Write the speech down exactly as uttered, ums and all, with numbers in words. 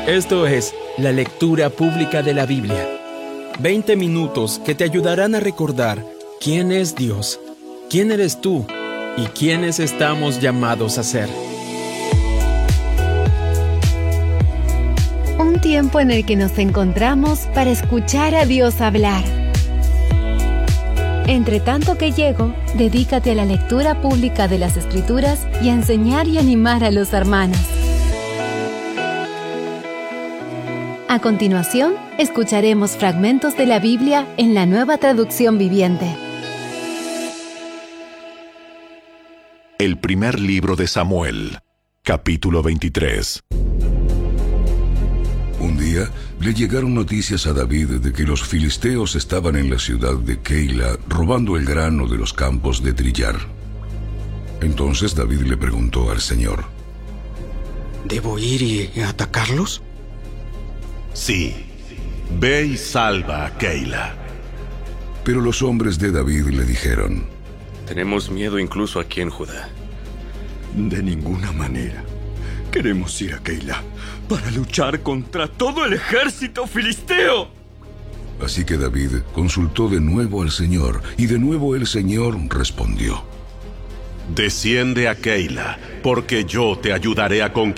Esto es la lectura pública de la Biblia. veinte minutos que te ayudarán a recordar quién es Dios, quién eres tú y quiénes estamos llamados a ser. Un tiempo en el que nos encontramos para escuchar a Dios hablar. Entre tanto que llego, dedícate a la lectura pública de las Escrituras y a enseñar y animar a los hermanos. A continuación, escucharemos fragmentos de la Biblia en la Nueva Traducción Viviente. El primer libro de Samuel, capítulo veintitrés. Un día le llegaron noticias a David de que los filisteos estaban en la ciudad de Keila robando el grano de los campos de trillar. Entonces David le preguntó al Señor: ¿Debo ir y atacarlos? Sí, ve y salva a Keila. Pero los hombres de David le dijeron: Tenemos miedo incluso aquí en Judá. De ninguna manera. Queremos ir a Keila para luchar contra todo el ejército filisteo. Así que David consultó de nuevo al Señor, y de nuevo el Señor respondió: Desciende a Keila, porque yo te ayudaré a conquistar